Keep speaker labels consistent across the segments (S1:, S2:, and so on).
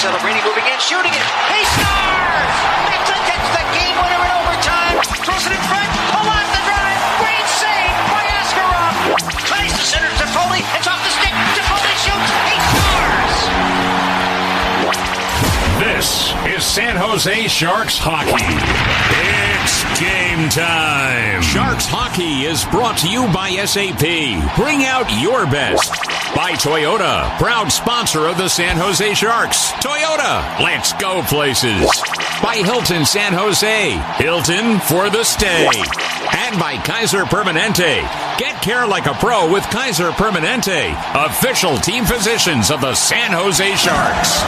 S1: Celebrini moving in, shooting it. He scores! Mixon gets the game winner in overtime. Throws it in front. Pull off the drive. Great save by Askarov. Tries to center to Foley. It's off the stick. Foley shoots. He scores!
S2: This is San Jose Sharks hockey. It's game time. Sharks hockey is brought to you by SAP. Bring out your best. By Toyota, proud sponsor of the San Jose Sharks. Toyota, let's go places. By Hilton San Jose, Hilton for the stay. And by Kaiser Permanente. Get care like a pro with Kaiser Permanente, official team physicians of the San Jose Sharks.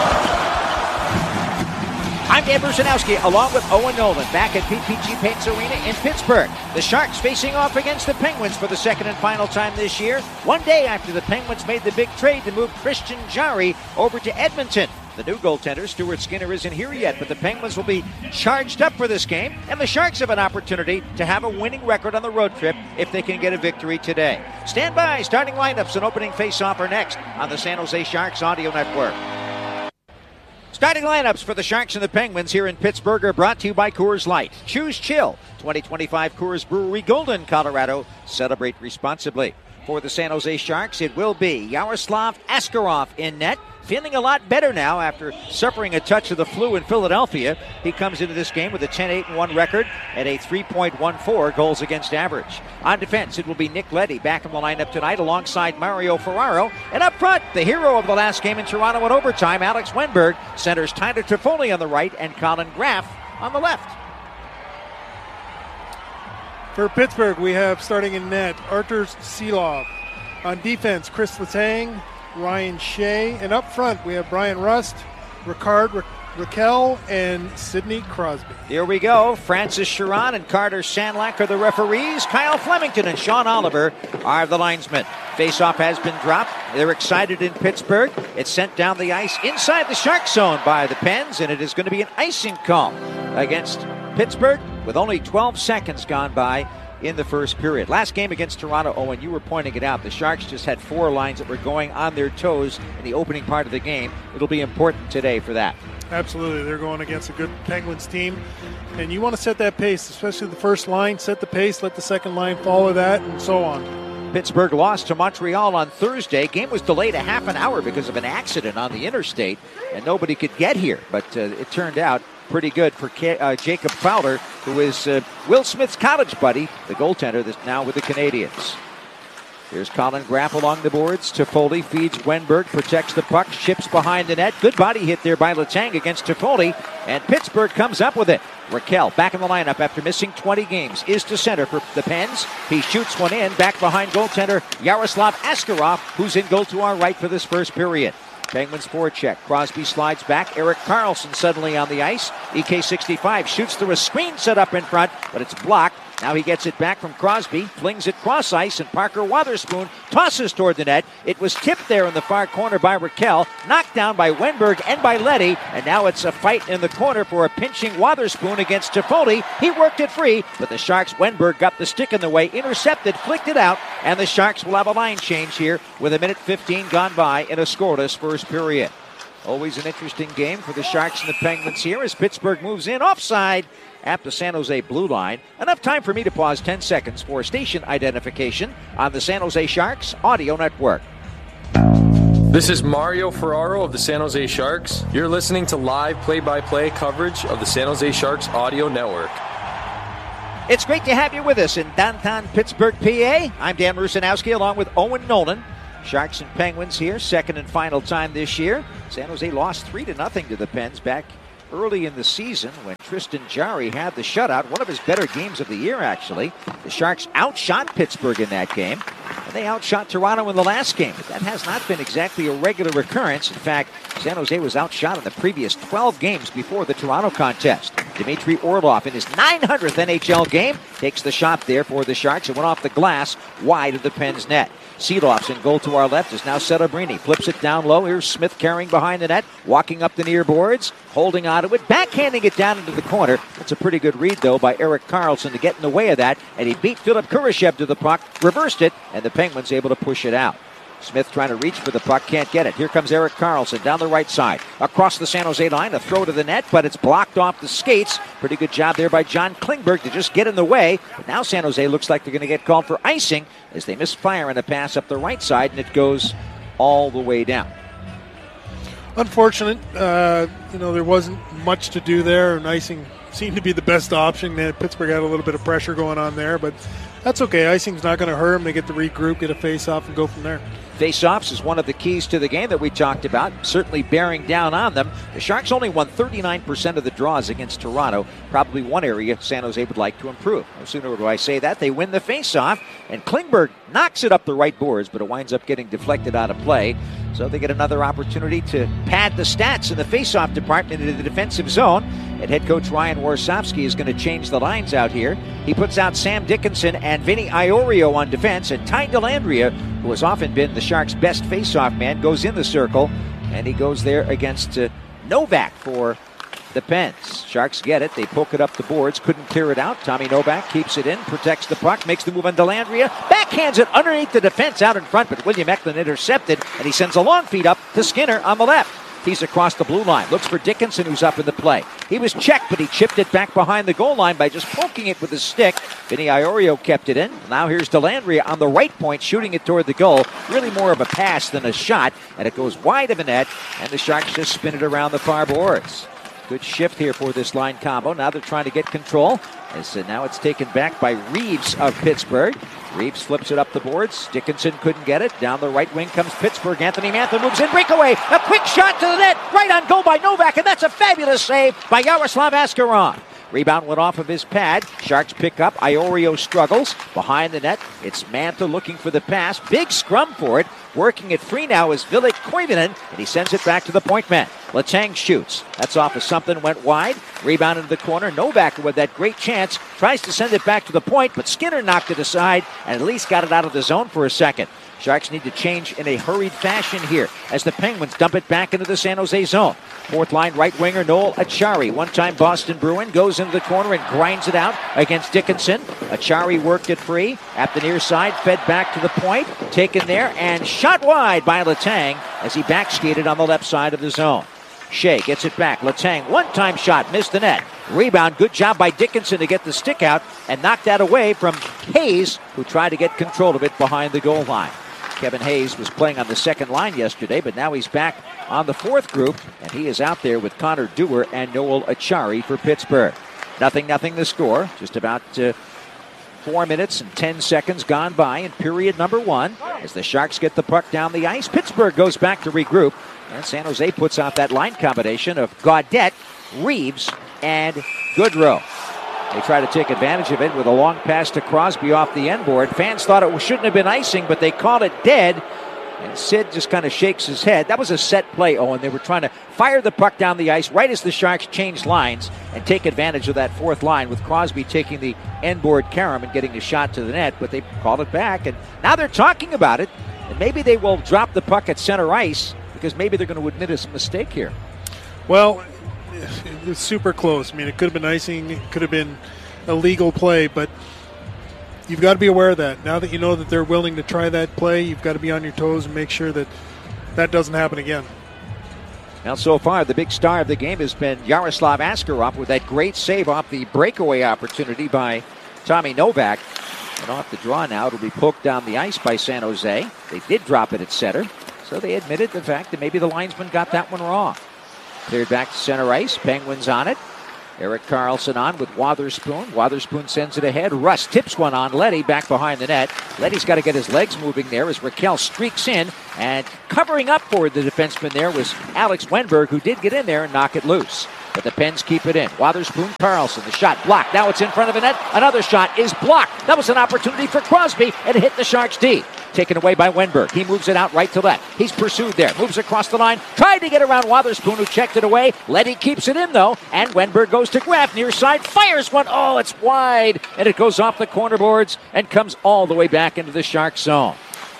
S3: I'm Dan Brusinowski, along with Owen Nolan, back at PPG Paints Arena in Pittsburgh. The Sharks facing off against the Penguins for the second and final time this year, one day after the Penguins made the big trade to move Christian Jarry over to Edmonton. The new goaltender, Stuart Skinner, isn't here yet, but the Penguins will be charged up for this game, and the Sharks have an opportunity to have a winning record on the road trip if they can get a victory today. Stand by. Starting lineups and opening face-off are next on the San Jose Sharks Audio Network. Starting lineups for the Sharks and the Penguins here in Pittsburgh are brought to you by Coors Light. Choose chill. 2025 Coors Brewery, Golden, Colorado. Celebrate responsibly. For the San Jose Sharks, it will be Yaroslav Askarov in net. Feeling a lot better now after suffering a touch of the flu in Philadelphia. He comes into this game with a 10-8-1 record and a 3.14 goals against average. On defense, it will be Nick Leddy back in the lineup tonight alongside Mario Ferraro. And up front, the hero of the last game in Toronto in overtime, Alex Wennberg, centers Tyler Toffoli on the right and Colin Graff on the left.
S4: For Pittsburgh, we have starting in net, Artur Silovs. On defense, Chris Letang, Ryan Shea. And up front, we have Brian Rust, Ricard Raquel, and Sidney Crosby.
S3: Here we go. Francis Chiron and Carter Sandlack are the referees. Kyle Flemington and Sean Oliver are the linesmen. Face-off has been dropped. They're excited in Pittsburgh. It's sent down the ice inside the Shark zone by the Pens, and it is going to be an icing call against Pittsburgh with only 12 seconds gone by in the first period. Last game against Toronto, Owen, you were pointing it out. The Sharks just had four lines that were going on their toes in the opening part of the game. It'll be important today for that.
S4: Absolutely. They're going against a good Penguins team. And you want to set that pace, especially the first line. Set the pace, let the second line follow that, and so on.
S3: Pittsburgh lost to Montreal on Thursday. Game was delayed a half an hour because of an accident on the interstate, and nobody could get here. But it turned out pretty good for Jacob Fowler, who is Will Smith's college buddy, the goaltender that's now with the Canadiens. Here's Colin Graff along the boards. Toffoli feeds Wennberg, protects the puck, ships behind the net. Good body hit there by Letang against Toffoli, and Pittsburgh comes up with it. Raquel back in the lineup after missing 20 games is to center for the Pens. He shoots one in, back behind goaltender Yaroslav Askarov, who's in goal to our right for this first period. Penguins forecheck. Crosby slides back. Erik Karlsson suddenly on the ice. EK65 shoots through a screen set up in front, but it's blocked. Now he gets it back from Crosby, flings it cross ice, and Parker Wotherspoon tosses toward the net. It was tipped there in the far corner by Raquel, knocked down by Wennberg and by Leddy, and now it's a fight in the corner for a pinching Wotherspoon against Toffoli. He worked it free, but the Sharks, Wennberg got the stick in the way, intercepted, flicked it out, and the Sharks will have a line change here with a minute 15 gone by in a scoreless first period. Always an interesting game for the Sharks and the Penguins here as Pittsburgh moves in offside at the San Jose blue line. Enough time for me to pause 10 seconds for station identification on the San Jose Sharks Audio Network.
S5: This is Mario Ferraro of the San Jose Sharks. You're listening to live play-by-play coverage of the San Jose Sharks Audio Network.
S3: It's great to have you with us in downtown Pittsburgh, PA. I'm Dan Rusanowski along with Owen Nolan. Sharks and Penguins here, second and final time this year. San Jose lost 3-0 to the Pens back early in the season when Tristan Jarry had the shutout, one of his better games of the year, actually. The Sharks outshot Pittsburgh in that game, and they outshot Toronto in the last game. But that has not been exactly a regular occurrence. In fact, San Jose was outshot in the previous 12 games before the Toronto contest. Dmitry Orlov in his 900th NHL game takes the shot there for the Sharks. It went off the glass wide of the Pens net. Silovs in goal to our left is now Celebrini. Flips it down low. Here's Smith carrying behind the net, walking up the near boards, holding onto it, backhanding it down into the corner. That's a pretty good read, though, by Erik Karlsson to get in the way of that, and he beat Philip Kurashev to the puck, reversed it, and the Penguins able to push it out. Smith trying to reach for the puck, can't get it. Here comes Erik Karlsson down the right side. Across the San Jose line, a throw to the net, but it's blocked off the skates. Pretty good job there by John Klingberg to just get in the way. But now San Jose looks like they're going to get called for icing as they misfire in a pass up the right side, and it goes all the way down.
S4: Unfortunate. There wasn't much to do there, and icing seemed to be the best option. Pittsburgh had a little bit of pressure going on there, but that's okay. Icing's not going to hurt them. They get to regroup, get a face-off, and go from there.
S3: Face-offs is one of the keys to the game that we talked about, certainly bearing down on them. The Sharks only won 39% of the draws against Toronto, probably one area San Jose would like to improve. No sooner do I say that, they win the face-off, and Klingberg knocks it up the right boards, but it winds up getting deflected out of play. So they get another opportunity to pad the stats in the face-off department into the defensive zone. And head coach Ryan Warsofsky is going to change the lines out here. He puts out Sam Dickinson and Vinny Iorio on defense, and Ty Dellandrea, who has often been the Sharks' best face-off man, goes in the circle, and he goes there against Novak for the Pens. Sharks get it. They poke it up the boards. Couldn't clear it out. Tommy Novak keeps it in, protects the puck, makes the move on Dellandrea, backhands it underneath the defense out in front, but William Eklund intercepted, and he sends a long feed up to Skinner on the left. He's across the blue line. Looks for Dickinson, who's up in the play. He was checked, but he chipped it back behind the goal line by just poking it with his stick. Vinny Iorio kept it in. Now here's Dellandrea on the right point, shooting it toward the goal. Really more of a pass than a shot, and it goes wide of the net, and the Sharks just spin it around the far boards. Good shift here for this line combo. Now they're trying to get control. As now it's taken back by Reeves of Pittsburgh. Reeves flips it up the boards. Dickinson couldn't get it. Down the right wing comes Pittsburgh. Anthony Mantha moves in, breakaway. A quick shot to the net. Right on goal by Novak, and that's a fabulous save by Yaroslav Askarov. Rebound went off of his pad. Sharks pick up. Iorio struggles. Behind the net, it's Mantha looking for the pass. Big scrum for it. Working it free now is Ville Koivunen, and he sends it back to the point man. Letang shoots. That's off of something, went wide. Rebound into the corner. Novak with that great chance tries to send it back to the point, but Skinner knocked it aside and at least got it out of the zone for a second. Sharks need to change in a hurried fashion here as the Penguins dump it back into the San Jose zone. Fourth line right winger Noel Acciari, one-time Boston Bruin, goes into the corner and grinds it out against Dickinson. Acciari worked it free at the near side, fed back to the point, taken there and shot wide by Letang as he backskated on the left side of the zone. Shea gets it back. Letang, one-time shot, missed the net. Rebound, good job by Dickinson to get the stick out and knock that away from Hayes, who tried to get control of it behind the goal line. Kevin Hayes was playing on the second line yesterday, but now he's back on the fourth group, and he is out there with Connor Dewar and Noel Acciari for Pittsburgh. 0-0 the score. Just about 4 minutes and 10 seconds gone by in period number one. As the Sharks get the puck down the ice, Pittsburgh goes back to regroup, and San Jose puts out that line combination of Gaudette, Reeves, and Goodrow. They try to take advantage of it with a long pass to Crosby off the end board. Fans thought it shouldn't have been icing, but they called it dead. And Sid just kind of shakes his head. That was a set play, Owen. They were trying to fire the puck down the ice right as the Sharks changed lines and take advantage of that fourth line with Crosby taking the end board carom and getting a shot to the net, but they called it back. And now they're talking about it, and maybe they will drop the puck at center ice because maybe they're going to admit it's a mistake here.
S4: Well, it was super close. I mean, it could have been icing. It could have been a legal play, but you've got to be aware of that. Now that you know that they're willing to try that play, you've got to be on your toes and make sure that that doesn't happen again.
S3: Now, so far, the big star of the game has been Yaroslav Askarov with that great save off the breakaway opportunity by Tommy Novak. And off the draw now, it'll be poked down the ice by San Jose. They did drop it at center, so they admitted the fact that maybe the linesman got that one wrong. Cleared back to center ice. Penguins on it. Erik Karlsson on with Wotherspoon. Wotherspoon sends it ahead. Russ tips one on Leddy back behind the net. Leddy's got to get his legs moving there as Raquel streaks in. And covering up for the defenseman there was Alex Wenberg, who did get in there and knock it loose. But the Pens keep it in. Wotherspoon, Karlsson, the shot blocked. Now it's in front of the net. Another shot is blocked. That was an opportunity for Crosby, and it hit the Sharks D. Taken away by Wenberg. He moves it out right to left. He's pursued there. Moves across the line. Tried to get around Wotherspoon, who checked it away. Leddy keeps it in, though. And Wenberg goes to Graf near side. Fires one. Oh, it's wide. And it goes off the corner boards and comes all the way back into the Sharks zone.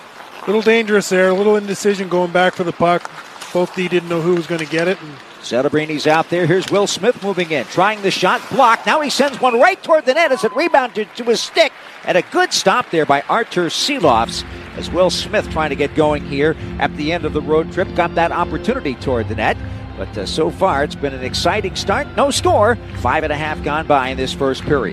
S4: A little dangerous there. A little indecision going back for the puck. Both D didn't know who was going to get it. And
S3: Celebrini out there. Here's Will Smith moving in. Trying the shot. Blocked. Now he sends one right toward the net as it rebounded to his stick. And a good stop there by Artur Silovs as Will Smith trying to get going here at the end of the road trip. Got that opportunity toward the net. But so far, it's been an exciting start. No score. 5.5 gone by in this first period.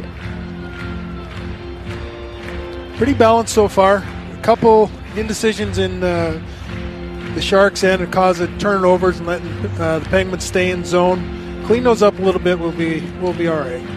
S4: Pretty balanced so far. A couple indecisions in the Sharks' end and causing turnovers and letting the Penguins stay in zone. Clean those up a little bit. We'll be all right.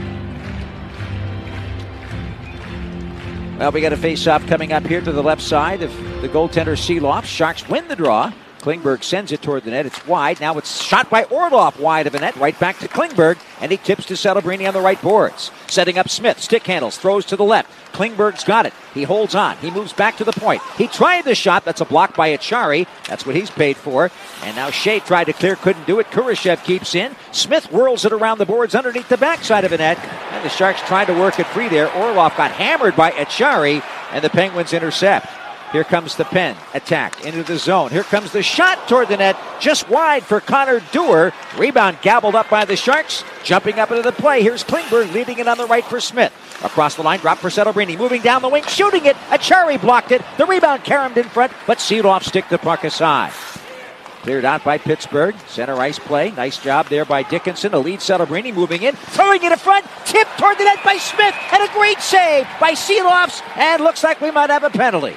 S3: Well, we got a face-off coming up here to the left side of the goaltender Silovs. Sharks win the draw. Klingberg sends it toward the net. It's wide. Now it's shot by Orlov wide of the net. Right back to Klingberg. And he tips to Celebrini on the right boards. Setting up Smith. Stick handles. Throws to the left. Klingberg's got it. He holds on. He moves back to the point. He tried the shot. That's a block by Achari. That's what he's paid for. And now Shea tried to clear. Couldn't do it. Kurashev keeps in. Smith whirls it around the boards underneath the backside of the net. And the Sharks tried to work it free there. Orlov got hammered by Achari. And the Penguins intercept. Here comes the pen attack into the zone. Here comes the shot toward the net, just wide for Connor Dewar. Rebound gobbled up by the Sharks. Jumping up into the play. Here's Klingberg leading it on the right for Smith. Across the line, drop for Celebrini. Moving down the wing, shooting it. Achari blocked it. The rebound caromed in front, but Silovs stick the puck aside. Cleared out by Pittsburgh. Center ice play. Nice job there by Dickinson. A lead Celebrini moving in. Throwing it in front. Tipped toward the net by Smith. And a great save by Silovs. And looks like we might have a penalty.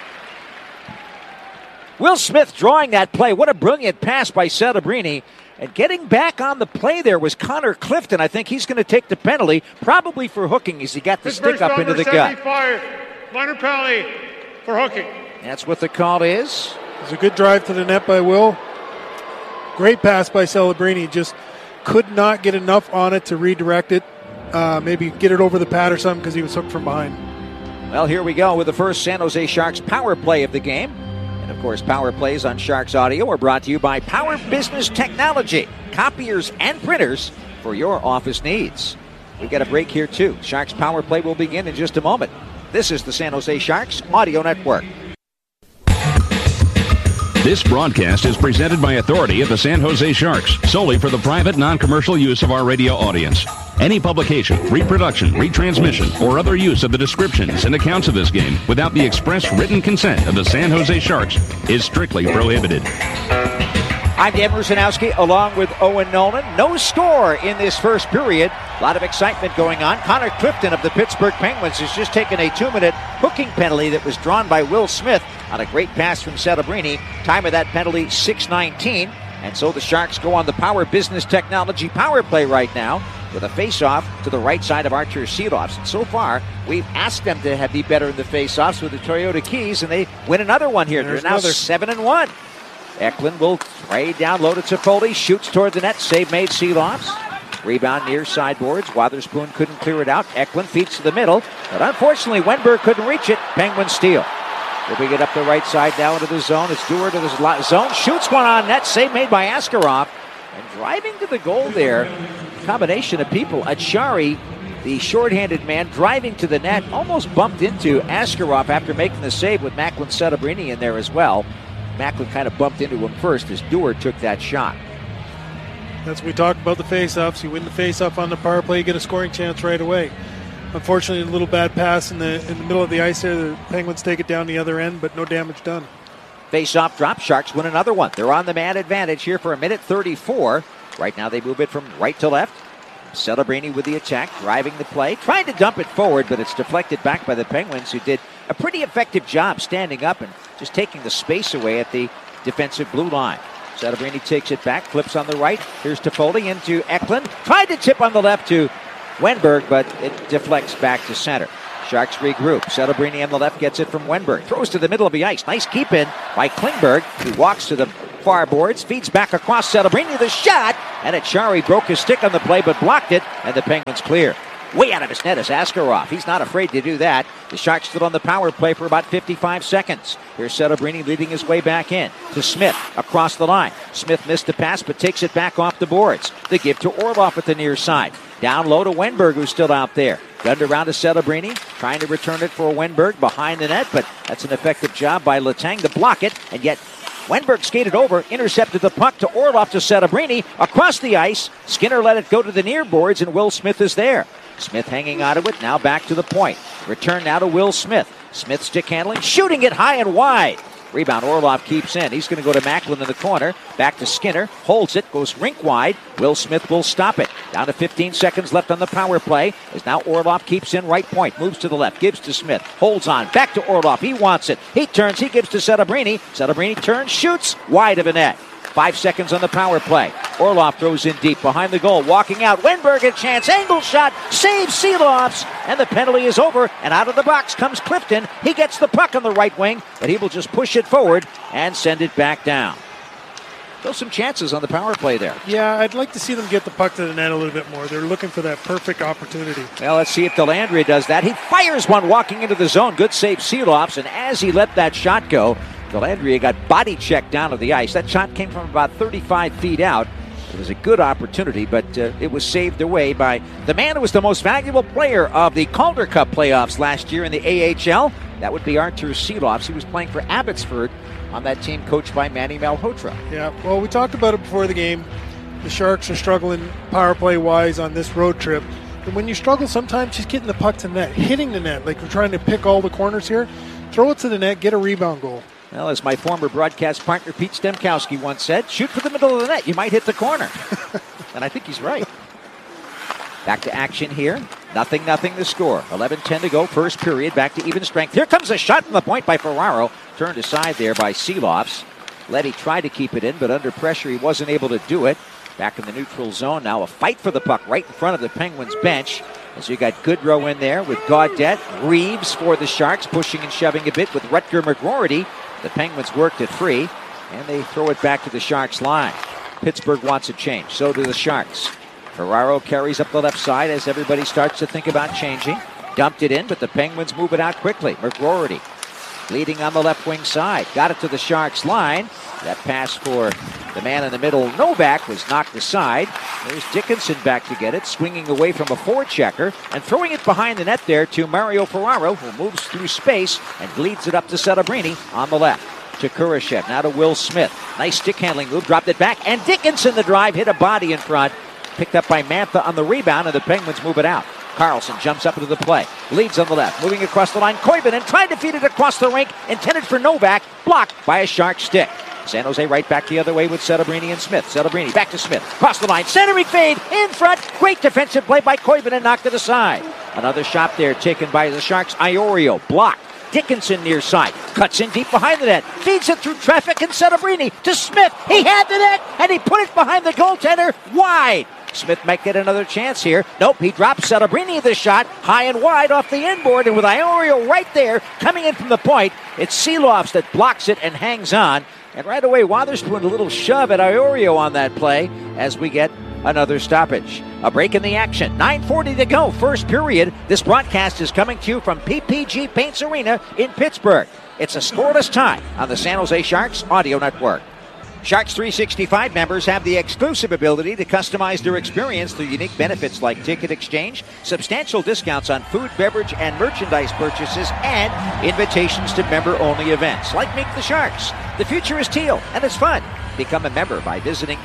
S3: Will Smith drawing that play. What a brilliant pass by Celebrini. And getting back on the play there was Connor Clifton. I think he's going to take the penalty, probably for hooking as he got the stick up into the gut.
S6: Minor penalty for hooking.
S3: That's what the call is.
S4: It's a good drive to the net by Will. Great pass by Celebrini. Just could not get enough on it to redirect it. Maybe get it over the pad or something because he was hooked from behind.
S3: Well, here we go with the first San Jose Sharks power play of the game. And, of course, power plays on Sharks Audio are brought to you by Power Business Technology, copiers and printers for your office needs. We've got a break here, too. Sharks power play will begin in just a moment. This is the San Jose Sharks Audio Network.
S2: This broadcast is presented by authority of the San Jose Sharks, solely for the private, non-commercial use of our radio audience. Any publication, reproduction, retransmission, or other use of the descriptions and accounts of this game without the express written consent of the San Jose Sharks is strictly prohibited.
S3: I'm Dan Rusanowski along with Owen Nolan. No score in this first period. A lot of excitement going on. Connor Clifton of the Pittsburgh Penguins has just taken a 2-minute hooking penalty that was drawn by Will Smith on a great pass from Celebrini. Time of that penalty, 6:19. And so the Sharks go on the Power Business Technology power play right now with a face-off to the right side of Artur Silovs. And so far, we've asked them to be better in the face-offs with the Toyota Keys, and they win another one here. They're now 7-1. Eklund will trade down low to Toffoli, shoots toward the net, save made Silovs. Rebound near sideboards. Wotherspoon couldn't clear it out. Eklund feeds to the middle, but unfortunately Wenberg couldn't reach it. Penguins steal. Will we get up the right side now into the zone? It's Dewar to the zone, shoots one on net, save made by Askarov. And driving to the goal there, combination of people. Achari, the shorthanded man, driving to the net, almost bumped into Askarov after making the save with Macklin Celebrini in there as well. Macklin kind of bumped into him first as Dewar took that shot.
S4: That's what we talked about, the face-offs. You win the face-off on the power play, you get a scoring chance right away. Unfortunately, a little bad pass in the middle of the ice there. The Penguins take it down the other end, but no damage done.
S3: Face-off drop. Sharks win another one. They're on the man advantage here for 1:34. Right now they move it from right to left. Celebrini with the attack, driving the play, trying to dump it forward, but it's deflected back by the Penguins, who did a pretty effective job standing up and just taking the space away at the defensive blue line. Celebrini takes it back, flips on the right. Here's Toffoli into Eklund. Tried to tip on the left to Wenberg, but it deflects back to center. Sharks regroup. Celebrini on the left gets it from Wenberg. Throws to the middle of the ice. Nice keep in by Klingberg, who walks to the far boards, feeds back across Celebrini. The shot, and Achari broke his stick on the play, but blocked it, and the Penguins clear. Way out of his net is Askarov. He's not afraid to do that. The Sharks stood on the power play for about 55 seconds. Here's Celebrini leading his way back in to Smith across the line. Smith missed the pass, but takes it back off the boards. The give to Orlov at the near side. Down low to Wenberg, who's still out there. Gunned around to Celebrini, trying to return it for Wenberg behind the net, but that's an effective job by Letang to block it, and yet Wenberg skated over, intercepted the puck to Orlov to Celebrini, across the ice. Skinner let it go to the near boards, and Will Smith is there. Smith hanging out of it, now back to the point. Return now to Will Smith. Smith stick handling, shooting it high and wide. Rebound, Orlov keeps in. He's going to go to Macklin in the corner. Back to Skinner. Holds it. Goes rink wide. Will Smith will stop it. Down to 15 seconds left on the power play. As now Orlov keeps in right point. Moves to the left. Gives to Smith. Holds on. Back to Orlov. He wants it. He turns. He gives to Celebrini. Celebrini turns. Shoots. Wide of a net. 5 seconds on the power play. Orlov throws in deep behind the goal. Walking out. Wenberg a chance. Angle shot. Saves Seeloffs. And the penalty is over. And out of the box comes Clifton. He gets the puck on the right wing. But he will just push it forward and send it back down. Still some chances on the power play there.
S4: Yeah, I'd like to see them get the puck to the net a little bit more. They're looking for that perfect opportunity.
S3: Well, let's see if Delandria does that. He fires one walking into the zone. Good save, Seeloffs. And as he let that shot go, Delandria got body checked down to the ice. That shot came from about 35 feet out. It was a good opportunity, but it was saved away by the man who was the most valuable player of the Calder Cup playoffs last year in the AHL. That would be Artur Seeloffs. He was playing for Abbotsford on that team coached by Manny Malhotra.
S4: Yeah, well, we talked about it before the game. The Sharks are struggling power play-wise on this road trip. And when you struggle, sometimes just getting the puck to the net, hitting the net, like we're trying to pick all the corners here, throw it to the net, get a rebound goal.
S3: Well, as my former broadcast partner Pete Stemkowski once said, shoot for the middle of the net. You might hit the corner. And I think he's right. Back to action here. 0-0 the score. 11:10 to go. First period. Back to even strength. Here comes a shot from the point by Ferraro. Turned aside there by Seeloffs. Leddy tried to keep it in, but under pressure he wasn't able to do it. Back in the neutral zone now. A fight for the puck right in front of the Penguins bench. As you got Goodrow in there with Gaudette. Reeves for the Sharks, pushing and shoving a bit with Rutger McGroarty. The Penguins worked it free, and they throw it back to the Sharks line. Pittsburgh wants a change. So do the Sharks. Ferraro carries up the left side as everybody starts to think about changing. Dumped it in, but the Penguins move it out quickly. McGroarty leading on the left wing side. Got it to the Sharks line. That pass for the man in the middle, Novak, was knocked aside. There's Dickinson back to get it, swinging away from a forechecker and throwing it behind the net there to Mario Ferraro, who moves through space and leads it up to Celebrini on the left. To Kurashev, now to Will Smith. Nice stick handling move, dropped it back, and Dickinson the drive, hit a body in front. Picked up by Mantha on the rebound, and the Penguins move it out. Carlson jumps up into the play. Leads on the left. Moving across the line. Koivunen tried to feed it across the rink. Intended for Novak. Blocked by a Shark stick. San Jose right back the other way with Celebrini and Smith. Celebrini back to Smith. Cross the line. Centering fade. In front. Great defensive play by Koivunen. Knocked it aside. Another shot there taken by the Sharks. Iorio. Blocked. Dickinson near side. Cuts in deep behind the net. Feeds it through traffic and Celebrini to Smith. He had the net and he put it behind the goaltender wide. Smith might get another chance here. Nope, he drops Celebrini the shot high and wide off the inboard, and with Iorio right there coming in from the point, it's Seeloffs that blocks it and hangs on. And right away, Wotherspoon a little shove at Iorio on that play as we get another stoppage. A break in the action. 9:40 to go, first period. This broadcast is coming to you from PPG Paints Arena in Pittsburgh. It's a scoreless tie on the San Jose Sharks Audio Network. Sharks 365 members have the exclusive ability to customize their experience through unique benefits like ticket exchange, substantial discounts on food, beverage, and merchandise purchases, and invitations to member-only events like Meet the Sharks. The future is teal, and it's fun. Become a member by visiting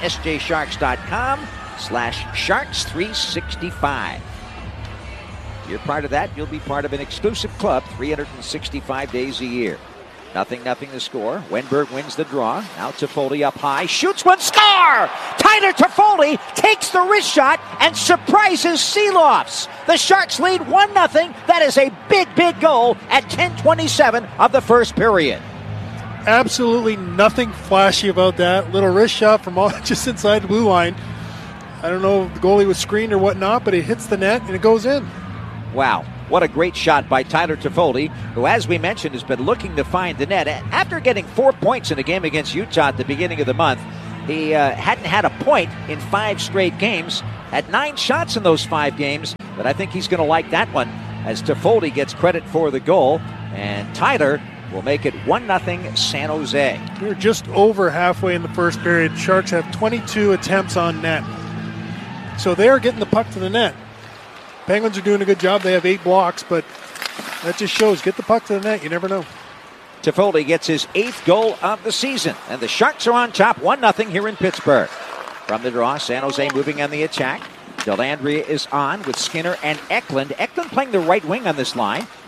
S3: sjsharks.com/Sharks365. If you're part of that, you'll be part of an exclusive club 365 days a year. 0-0 the score. Wenberg wins the draw. Now Toffoli up high. Shoots one. Score! Tyler Toffoli takes the wrist shot and surprises Seeloffs. The Sharks lead 1-0. That is a big, big goal at 10:27 of the first period.
S4: Absolutely nothing flashy about that. Little wrist shot from just inside the blue line. I don't know if the goalie was screened or whatnot, but it hits the net and it goes in.
S3: Wow. What a great shot by Tyler Toffoli, who, as we mentioned, has been looking to find the net. After getting 4 points in a game against Utah at the beginning of the month, he hadn't had a point in 5 straight games, had 9 shots in those 5 games, but I think he's going to like that one as Toffoli gets credit for the goal, and Tyler will make it 1-0 San Jose.
S4: We're just over halfway in the first period. Sharks have 22 attempts on net, so they are getting the puck to the net. Penguins are doing a good job. They have 8 blocks, but that just shows, get the puck to the net. You never know.
S3: Toffoli gets his 8th goal of the season, and the Sharks are on top 1-0 here in Pittsburgh. From the draw, San Jose moving on the attack. Delandria is on with Skinner and Eklund. Eklund playing the right wing on this line.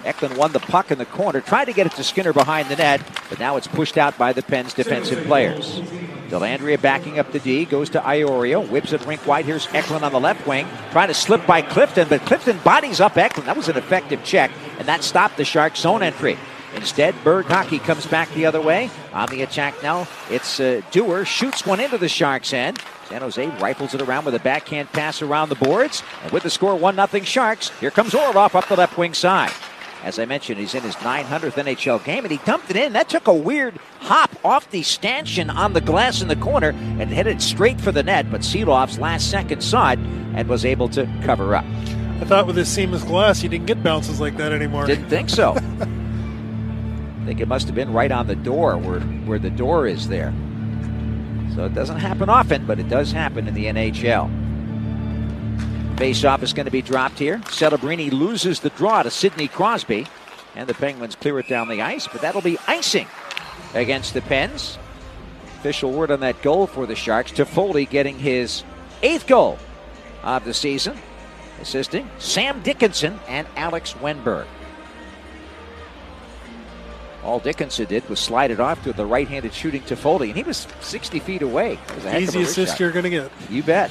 S3: Eklund won the puck in the corner, tried to get it to Skinner behind the net, but now it's pushed out by the Pens defensive players. Dellandrea backing up the D, goes to Iorio, whips it rink wide. Here's Eklund on the left wing, trying to slip by Clifton, but Clifton bodies up Eklund. That was an effective check, and that stopped the Sharks' zone entry. Instead, Berg Hockey comes back the other way. On the attack now, it's Dewar, shoots one into the Sharks' end. San Jose rifles it around with a backhand pass around the boards. And with the score 1-0 Sharks, here comes Orlov up the left wing side. As I mentioned, he's in his 900th NHL game, and he dumped it in. That took a weird hop off the stanchion on the glass in the corner and headed straight for the net, but Seeloff's last second saw it and was able to cover up.
S4: I thought with this seamless glass, you didn't get bounces like that anymore.
S3: Didn't think so. I think it must have been right on the door where the door is there. So it doesn't happen often, but it does happen in the NHL. Face-off is going to be dropped here. Celebrini loses the draw to Sidney Crosby, and the Penguins clear it down the ice, but that'll be icing against the Pens. Official word on that goal for the Sharks. Toffoli getting his 8th goal of the season, assisting Sam Dickinson and Alex Wenberg. All Dickinson did was slide it off to the right-handed shooting Toffoli, and he was 60 feet away.
S4: Easy assist you're going to get.
S3: You bet.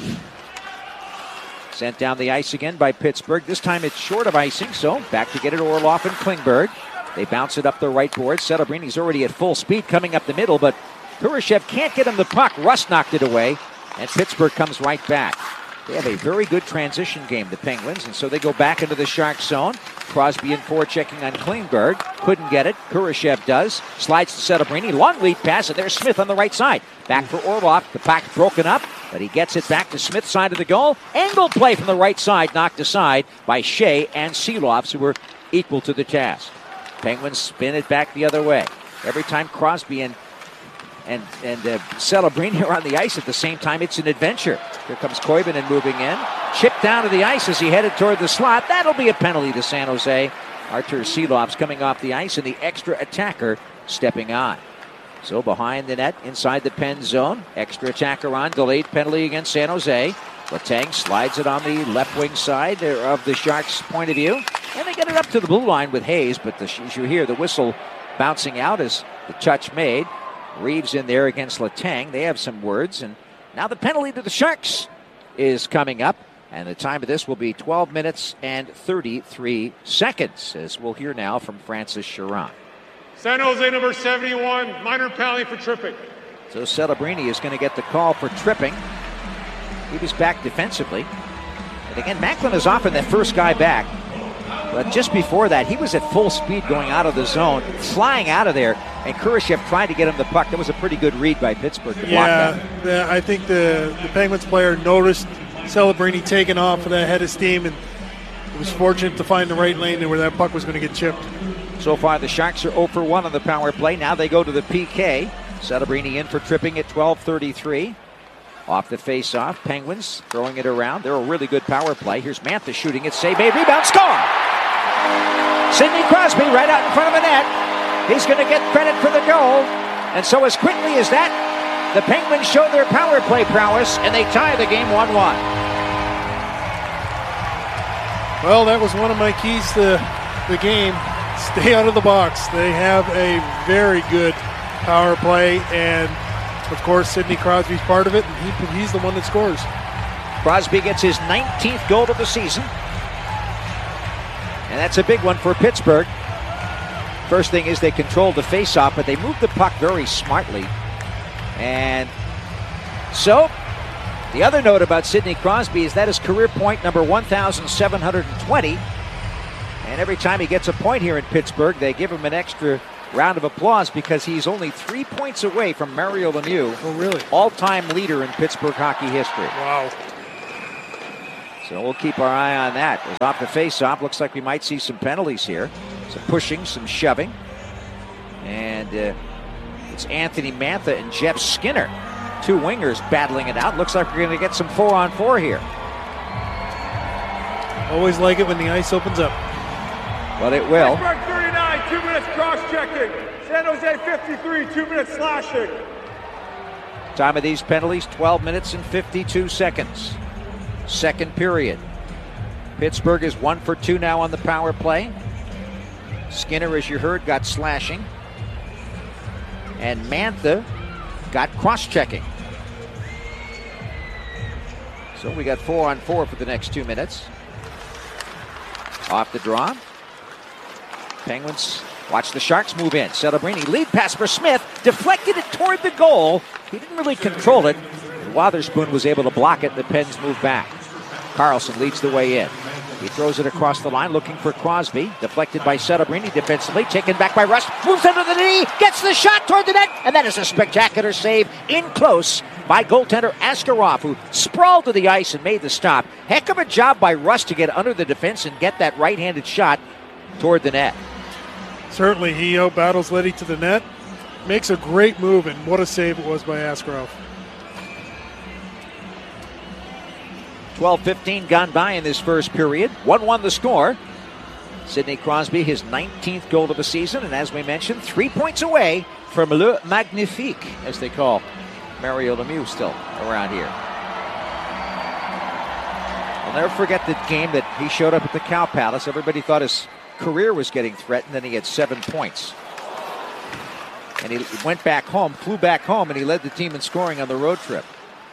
S3: Sent down the ice again by Pittsburgh. This time it's short of icing, so back to get it Orlov and Klingberg. They bounce it up the right board. Celebrini's already at full speed coming up the middle, but Kurashev can't get him the puck. Rust knocked it away, and Pittsburgh comes right back. They have a very good transition game, the Penguins, and so they go back into the Sharks zone. Crosby in forechecking on Klingberg. Couldn't get it. Kurashev does. Slides to Celebrini. Long lead pass, and there's Smith on the right side. Back for Orlov. The puck broken up, but he gets it back to Smith's side of the goal. Angled play from the right side, knocked aside by Shea and Seeloffs, who were equal to the task. Penguins spin it back the other way. Every time Crosby and Celebrini are on the ice at the same time, it's an adventure. Here comes Koivunen moving in. Chipped down to the ice as he headed toward the slot. That'll be a penalty to San Jose. Artur Seeloff's coming off the ice, and the extra attacker stepping on. So behind the net, inside the Pen zone. Extra attacker on. Delayed penalty against San Jose. Letang slides it on the left wing side of the Sharks' point of view. And they get it up to the blue line with Hayes, but as you hear, the whistle bouncing out as the touch made. Reeves in there against Letang. They have some words. And now the penalty to the Sharks is coming up. And the time of this will be 12 minutes and 33 seconds, as we'll hear now from Francis Chiron.
S6: San Jose number 71, minor penalty for tripping.
S3: So Celebrini is going to get the call for tripping. He was back defensively. And again, Macklin is often that first guy back. But just before that, he was at full speed going out of the zone, flying out of there, and Kurashev tried to get him the puck. That was a pretty good read by Pittsburgh to block that.
S4: I think the Penguins player noticed Celebrini taking off with that head of steam, and was fortunate to find the right lane where that puck was going to get chipped.
S3: So far, the Sharks are 0 for 1 on the power play. Now they go to the PK. Celebrini in for tripping at 12:33. Off the face-off, Penguins throwing it around. They're a really good power play. Here's Mantha shooting it. Save, made, rebound, score! Sidney Crosby right out in front of the net. He's going to get credit for the goal. And so as quickly as that, the Penguins show their power play prowess, and they tie the game 1-1.
S4: Well, that was one of my keys to the game. Stay out of the box. They have a very good power play, and of course, Sidney Crosby's part of it, and he's the one that scores.
S3: Crosby gets his 19th goal of the season. And that's a big one for Pittsburgh. First thing is they controlled the faceoff, but they moved the puck very smartly. And so, the other note about Sidney Crosby is that is career point number 1,720. And every time he gets a point here in Pittsburgh, they give him an extra round of applause because he's only 3 points away from Mario Lemieux.
S4: Oh, really?
S3: All-time leader in Pittsburgh hockey history.
S4: Wow.
S3: So we'll keep our eye on that. Off the face-off, looks like we might see some penalties here. Some pushing, some shoving. And it's Anthony Mantha and Jeff Skinner. Two wingers battling it out. Looks like we're going to get some 4-on-4 here.
S4: Always like it when the ice opens up.
S3: Well, it will.
S6: Pittsburgh 39, 2 minutes cross-checking. San Jose 53, 2 minutes slashing.
S3: Time of these penalties, 12 minutes and 52 seconds. Second period. Pittsburgh is 1 for 2 now on the power play. Skinner, as you heard, got slashing. And Mantha got cross-checking. So we got 4-on-4 for the next 2 minutes. Off the draw. Penguins watch the Sharks move in. Celebrini, lead pass for Smith. Deflected it toward the goal. He didn't really control it. Wotherspoon was able to block it. The Pens move back. Carlson leads the way in. He throws it across the line, looking for Crosby. Deflected by Celebrini defensively. Taken back by Rust. Moves under the knee. Gets the shot toward the net. And that is a spectacular save in close by goaltender Askarov, who sprawled to the ice and made the stop. Heck of a job by Rust to get under the defense and get that right-handed shot toward the net.
S4: Certainly, he out-battles Leddy to the net. Makes a great move, and what a save it was by Askarov.
S3: 12:15 gone by in this first period. 1-1 the score. Sidney Crosby, his 19th goal of the season, and as we mentioned, 3 points away from Le Magnifique, as they call Mario Lemieux still around here. I'll never forget the game that he showed up at the Cow Palace. Everybody thought his career was getting threatened, then he had 7 points. And he went back home, flew back home, and he led the team in scoring on the road trip.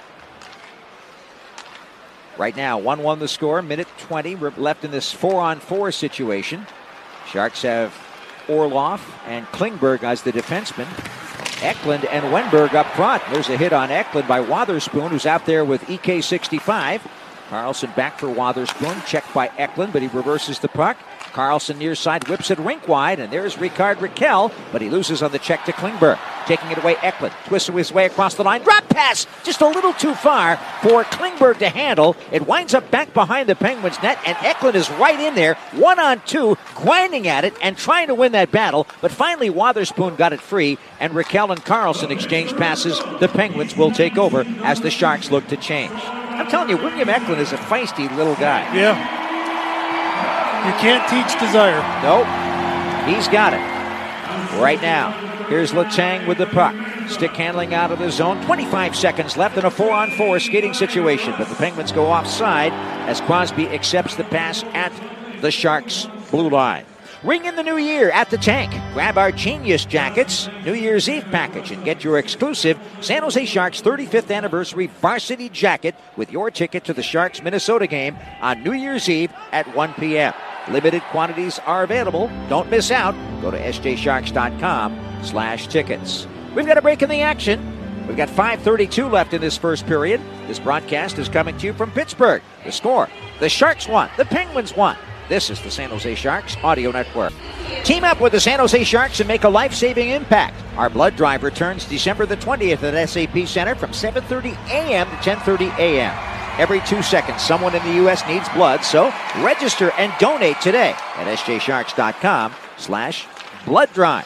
S3: Right now, 1-1 the score, minute 20 left in this 4-on-4 situation. Sharks have Orlov and Klingberg as the defensemen. Eklund and Wenberg up front. There's a hit on Eklund by Wotherspoon, who's out there with EK65. Carlson back for Wotherspoon, checked by Eklund, but he reverses the puck. Carlson near side whips it rink wide, and there's Ricard Raquel, but he loses on the check to Klingberg. Taking it away, Eklund twists his way across the line. Drop pass, just a little too far for Klingberg to handle. It winds up back behind the Penguins' net, and Eklund is right in there, 1-on-2, grinding at it and trying to win that battle. But finally, Wotherspoon got it free, and Raquel and Carlson exchanged passes. The Penguins will take over as the Sharks look to change. I'm telling you, William Eklund is a feisty little guy.
S4: Yeah. You can't teach desire.
S3: Nope. He's got it. Right now, here's Letang with the puck. Stick handling out of the zone. 25 seconds left in a 4-on-4 skating situation. But the Penguins go offside as Crosby accepts the pass at the Sharks' blue line. Ring in the new year at the Tank. Grab our Genius Jackets New Year's Eve package and get your exclusive San Jose Sharks 35th anniversary varsity jacket with your ticket to the Sharks Minnesota game on New Year's Eve at 1 p.m. Limited quantities are available. Don't miss out. Go to sjsharks.com/tickets. We've got a break in the action. We've got 5:32 left in this first period. This broadcast is coming to you from Pittsburgh. The score: the Sharks won, the Penguins won. This is the San Jose Sharks Audio Network. Team up with the San Jose Sharks and make a life-saving impact. Our blood drive returns December the 20th at SAP Center from 7:30 a.m. to 10:30 a.m. Every 2 seconds, someone in the U.S. needs blood, so register and donate today at sjsharks.com/blood drive.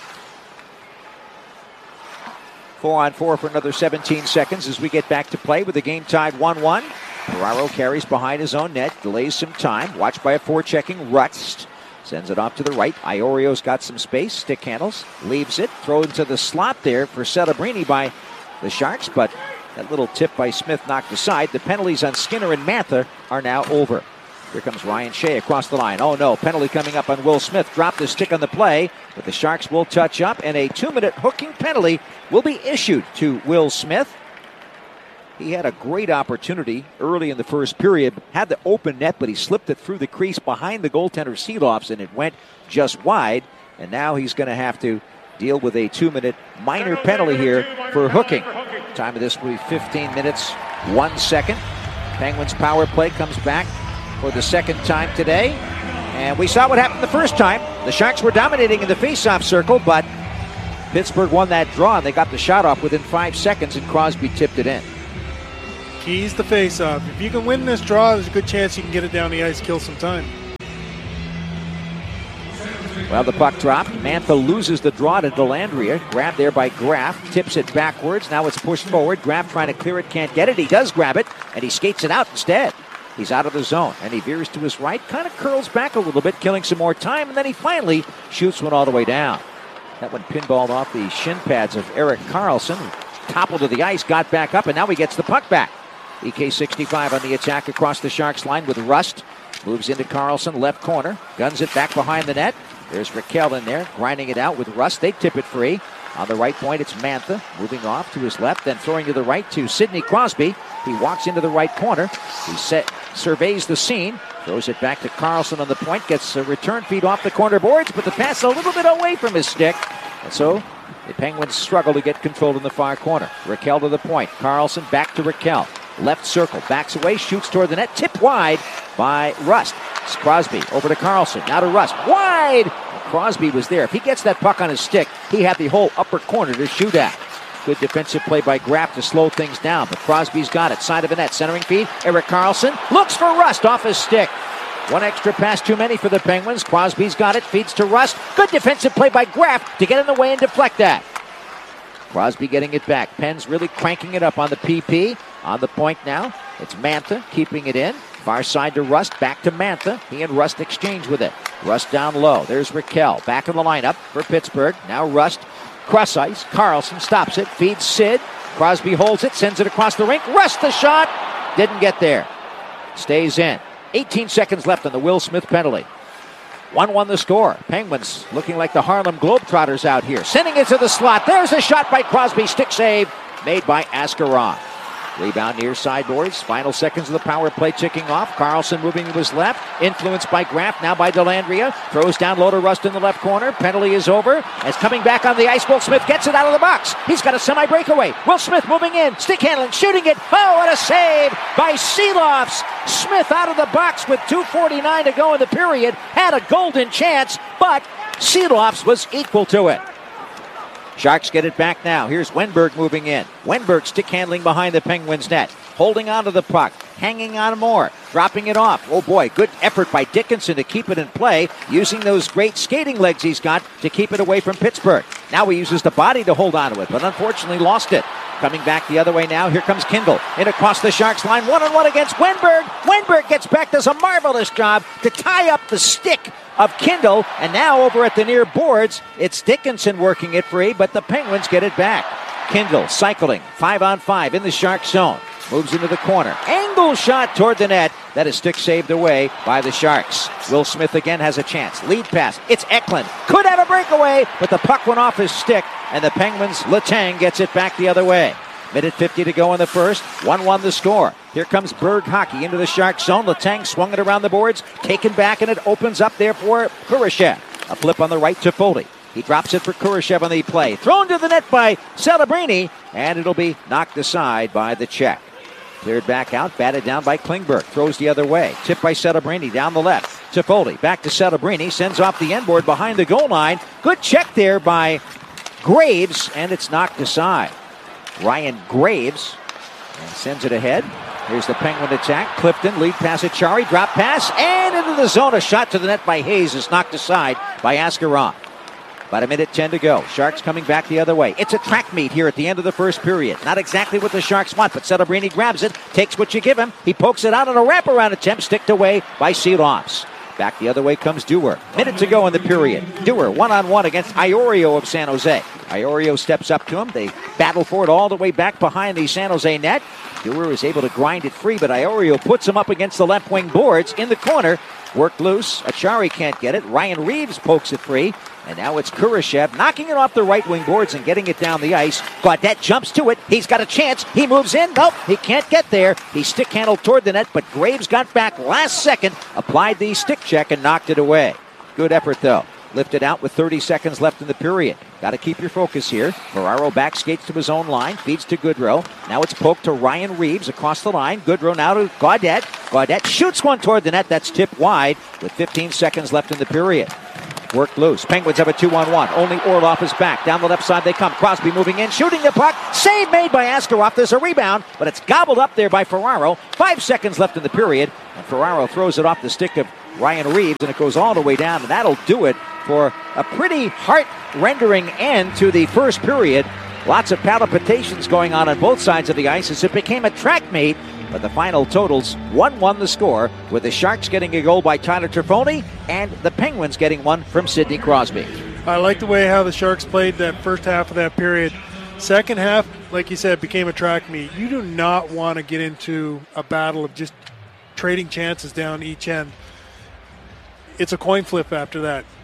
S3: 4-on-4 for another 17 seconds as we get back to play with the game tied 1-1. Ferraro carries behind his own net, delays some time, watched by a forechecking Rust. Sends it off to the right. Iorio's got some space, stick handles, leaves it, throws into the slot there for Celebrini by the Sharks, but that little tip by Smith knocked aside. The penalties on Skinner and Mantha are now over. Here comes Ryan Shea across the line. Oh no, penalty coming up on Will Smith. Dropped the stick on the play, but the Sharks will touch up, and a 2-minute hooking penalty will be issued to Will Smith. He had a great opportunity early in the first period, had the open net, but he slipped it through the crease behind the goaltender Seeloffs, and it went just wide. And now he's going to have to deal with a 2-minute minor penalty here for hooking. Time of this will be 15 minutes, 1 second. Penguins power play comes back for the second time today. And we saw what happened the first time. The Sharks were dominating in the faceoff circle, but Pittsburgh won that draw, and they got the shot off within 5 seconds, and Crosby tipped it in.
S4: Keys the face-off. If you can win this draw, there's a good chance you can get it down the ice, kill some time.
S3: Well, the puck dropped. Mantha loses the draw to Dellandrea. Grabbed there by Graf. Tips it backwards. Now it's pushed forward. Graf trying to clear it. Can't get it. He does grab it, and he skates it out instead. He's out of the zone, and he veers to his right. Kind of curls back a little bit, killing some more time, and then he finally shoots one all the way down. That one pinballed off the shin pads of Erik Karlsson. Toppled to the ice, got back up, and now he gets the puck back. EK65 on the attack across the Sharks line with Rust. Moves into Karlsson, left corner. Guns it back behind the net. There's Raquel in there, grinding it out with Rust. They tip it free. On the right point, it's Mantha moving off to his left, then throwing to the right to Sidney Crosby. He walks into the right corner. He surveys the scene, throws it back to Carlson on the point, gets a return feed off the corner boards, but the pass a little bit away from his stick. And so the Penguins struggle to get control in the far corner. Raquel to the point. Carlson back to Raquel. Left circle, backs away, shoots toward the net, tipped wide by Rust. It's Crosby over to Carlson, now to Rust, wide! Crosby was there. If he gets that puck on his stick, he had the whole upper corner to shoot at. Good defensive play by Graff to slow things down, but Crosby's got it. Side of the net, centering feed. Erik Karlsson looks for Rust off his stick. One extra pass too many for the Penguins. Crosby's got it, feeds to Rust. Good defensive play by Graff to get in the way and deflect that. Crosby getting it back. Penn's really cranking it up on the PP. On the point now, it's Mantha keeping it in. Far side to Rust, back to Mantha. He and Rust exchange with it. Rust down low. There's Raquel back in the lineup for Pittsburgh. Now Rust, cross ice. Karlsson stops it, feeds Sid. Crosby holds it, sends it across the rink. Rust the shot. Didn't get there. Stays in. 18 seconds left on the Will Smith penalty. 1-1 the score. Penguins looking like the Harlem Globetrotters out here. Sending it to the slot. There's a shot by Crosby. Stick save made by Askarov. Rebound near sideboards. Final seconds of the power play ticking off. Karlsson moving to his left. Influenced by Graff. Now by Dellandrea. Throws down low to Rust in the left corner. Penalty is over. As coming back on the ice, Will Smith gets it out of the box. He's got a semi-breakaway. Will Smith moving in. Stick handling. Shooting it. Oh, what a save by Seelofs. Smith out of the box with 2:49 to go in the period. Had a golden chance, but Seelofs was equal to it. Sharks get it back now. Here's Wenberg moving in. Wenberg stick handling behind the Penguins' net. Holding on to the puck. Hanging on more. Dropping it off. Oh boy, good effort by Dickinson to keep it in play. Using those great skating legs he's got to keep it away from Pittsburgh. Now he uses the body to hold on to it, but unfortunately lost it. Coming back the other way now. Here comes Kindle. In across the Sharks line. 1-on-1 against Wenberg. Wenberg gets back. Does a marvelous job to tie up the stick of Kindle. And now over at the near boards, it's Dickinson working it free, but the Penguins get it back. Kindle cycling 5-on-5 in the Shark zone. Moves into the corner. Angle shot toward the net. That is stick saved away by the Sharks. Will Smith again has a chance. Lead pass. It's Eklund. Could have a breakaway, but the puck went off his stick, and the Penguins' Letang gets it back the other way. Minute 50 to go in the first. 1-1 the score. Here comes Berg hockey into the Shark zone. Letang swung it around the boards. Taken back, and it opens up there for Kurashev. A flip on the right to Foley. He drops it for Kurashev on the play. Thrown to the net by Celebrini, and it'll be knocked aside by the Czech. Cleared back out, batted down by Klingberg. Throws the other way. Tipped by Celebrini down the left. To Foley. Back to Celebrini. Sends off the end board behind the goal line. Good check there by Graves, and it's knocked aside. Ryan Graves sends it ahead. Here's the Penguin attack. Clifton, lead pass at Chari. Drop pass, and into the zone. A shot to the net by Hayes is knocked aside by Askarov. About a minute 10 to go. Sharks coming back the other way. It's a track meet here at the end of the first period. Not exactly what the Sharks want, but Celebrini grabs it, takes what you give him. He pokes it out on a wraparound attempt, sticked away by Seelofs. Back the other way comes Dewar. Minute to go in the period. Dewar 1-on-1 against Iorio of San Jose. Iorio steps up to him. They battle for it all the way back behind the San Jose net. Dewar is able to grind it free, but Iorio puts him up against the left wing boards in the corner. Worked loose. Achari can't get it. Ryan Reeves pokes it free. And now it's Kurashev knocking it off the right wing boards and getting it down the ice. Gaudette jumps to it. He's got a chance. He moves in. Nope, he can't get there. He stick handled toward the net, but Graves got back last second, applied the stick check, and knocked it away. Good effort, though. Lifted out with 30 seconds left in the period. Got to keep your focus here. Ferraro back skates to his own line. Feeds to Goodrow. Now it's poked to Ryan Reeves across the line. Goodrow now to Gaudette. Gaudette shoots one toward the net. That's tipped wide with 15 seconds left in the period. Worked loose. Penguins have a 2-on-1. Only Orlov is back. Down the left side they come. Crosby moving in, shooting the puck. Save made by Askarov. There's a rebound, but it's gobbled up there by Ferraro. 5 seconds left in the period, and Ferraro throws it off the stick of Ryan Reeves, and it goes all the way down, and that'll do it for a pretty heart-rendering end to the first period. Lots of palpitations going on both sides of the ice as it became a track meet. But the final totals, 1-1 the score, with the Sharks getting a goal by Tyler Toffoli and the Penguins getting one from Sidney Crosby.
S4: I like the way how the Sharks played that first half of that period. Second half, like you said, became a track meet. You do not want to get into a battle of just trading chances down each end. It's a coin flip after that.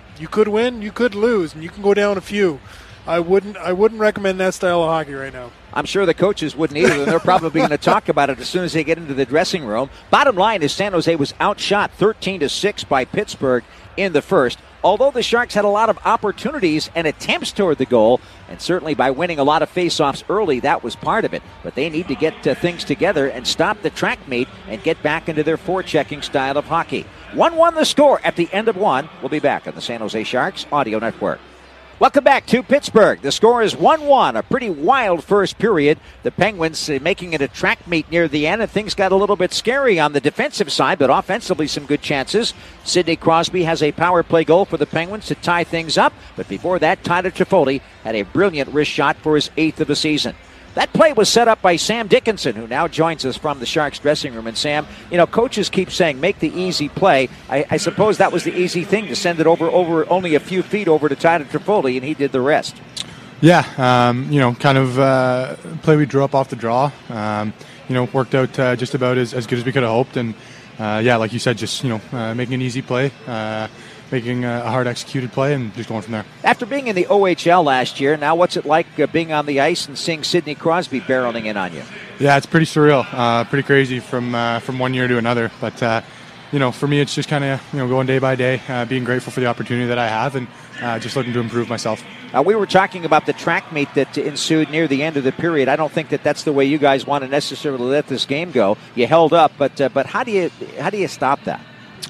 S4: You could win, you could lose, and you can go down a few. I wouldn't recommend that style of hockey right now.
S3: I'm sure the coaches wouldn't either, and they're probably going to talk about it as soon as they get into the dressing room. Bottom line is San Jose was outshot 13-6 by Pittsburgh in the first. Although the Sharks had a lot of opportunities and attempts toward the goal, and certainly by winning a lot of faceoffs early, that was part of it. But they need to get things together and stop the track meet and get back into their forechecking style of hockey. 1-1 the score at the end of one. We'll be back on the San Jose Sharks Audio Network. Welcome back to Pittsburgh. The score is 1-1, a pretty wild first period. The Penguins making it a track meet near the end, and things got a little bit scary on the defensive side, but offensively some good chances. Sidney Crosby has a power play goal for the Penguins to tie things up, but before that, Tyler Toffoli had a brilliant wrist shot for his 8th of the season. That play was set up by Sam Dickinson, who now joins us from the Sharks dressing room. And Sam, coaches keep saying, make the easy play. I suppose that was the easy thing, to send it over only a few feet over to Tyler Toffoli, and he did the rest.
S7: Yeah, kind of play we drew up off the draw. Worked out just about as good as we could have hoped. And, like you said, just, making an easy play. Making a hard executed play and just going from there.
S3: After being in the OHL last year, now what's it like being on the ice and seeing Sidney Crosby barreling in on you?
S7: Yeah, it's pretty surreal, pretty crazy from 1 year to another. But for me, it's just kind of going day by day, being grateful for the opportunity that I have, and just looking to improve myself.
S3: We were talking about the track meet that ensued near the end of the period. I don't think that's the way you guys want to necessarily let this game go. You held up, but how do you stop that?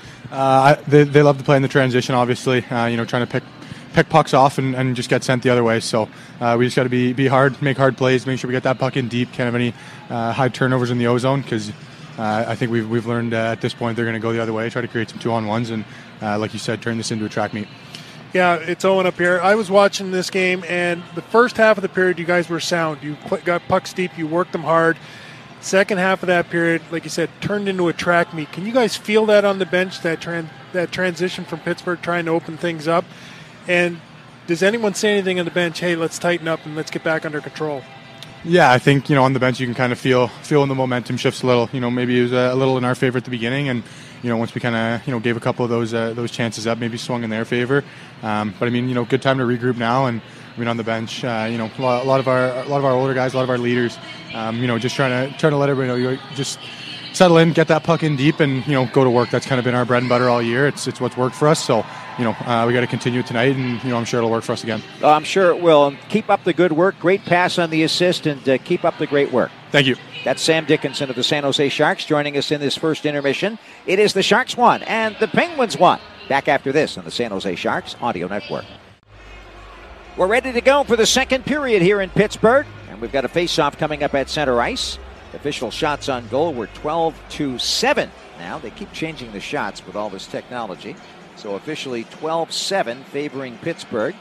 S7: They love to play in the transition, obviously, trying to pick pucks off and just get sent the other way. So we just got to be hard, make hard plays, make sure we get that puck in deep, can't have any high turnovers in the O-zone, because I think we've learned at this point they're going to go the other way, try to create some 2-on-1s, and like you said, turn this into a track meet.
S4: Yeah, it's Owen up here. I was watching this game, and the first half of the period, you guys were sound. You got pucks deep, you worked them hard. Second half of that period, like you said, turned into a track meet. Can you guys feel that on the bench, that transition from Pittsburgh trying to open things up? And does anyone say anything on the bench, hey, let's tighten up and let's get back under control?
S7: Yeah, I think, on the bench you can kind of feel when the momentum shifts a little. Maybe it was a little in our favor at the beginning, and, once we kind of, gave a couple of those chances up, maybe swung in their favor. But, good time to regroup now, and on the bench, a lot of our older guys, a lot of our leaders, just trying to let everybody know, just settle in, get that puck in deep, and go to work. That's kind of been our bread and butter all year. It's what's worked for us. So we got to continue tonight, and I'm sure it'll work for us again.
S3: I'm sure it will. And keep up the good work. Great pass on the assist, and keep up the great work.
S7: Thank you.
S3: That's Sam Dickinson of the San Jose Sharks joining us in this first intermission. It is the Sharks 1 and the Penguins 1. Back after this on the San Jose Sharks Audio Network. We're ready to go for the second period here in Pittsburgh, and we've got a face-off coming up at center ice. Official shots on goal were 12-7. Now they keep changing the shots with all this technology. So officially 12-7 favoring Pittsburgh.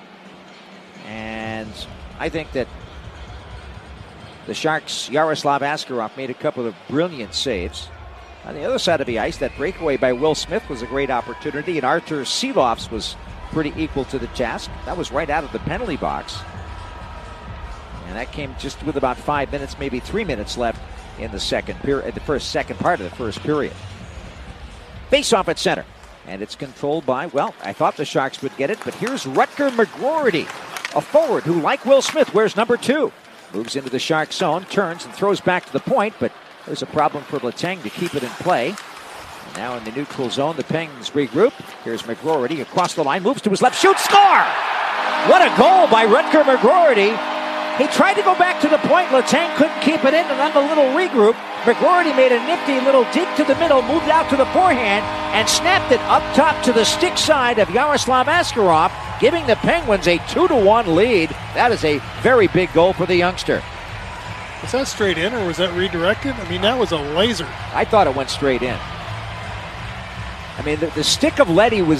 S3: And I think that the Sharks' Yaroslav Askarov made a couple of brilliant saves. On the other side of the ice, that breakaway by Will Smith was a great opportunity, and Artur Silovs was pretty equal to the task. That was right out of the penalty box. And that came just with about 5 minutes, maybe 3 minutes left in the second period, the second part of the first period. Face off at center. And it's controlled by, I thought the Sharks would get it, but here's Rutger McGroarty, a forward who, like Will Smith, wears number 2. Moves into the Shark zone, turns and throws back to the point, but there's a problem for Letang to keep it in play. And now in the neutral zone, the Penguins regroup. Here's McGroarty across the line, moves to his left, shoots, score! What a goal by Rutger McGroarty. He tried to go back to the point. Letang couldn't keep it in, and on the little regroup, McGroarty made a nifty little deke to the middle, moved out to the forehand, and snapped it up top to the stick side of Yaroslav Askarov, giving the Penguins a 2-1 lead. That is a very big goal for the youngster.
S4: Was that straight in, or was that redirected? That was a laser.
S3: I thought it went straight in. The stick of Leddy was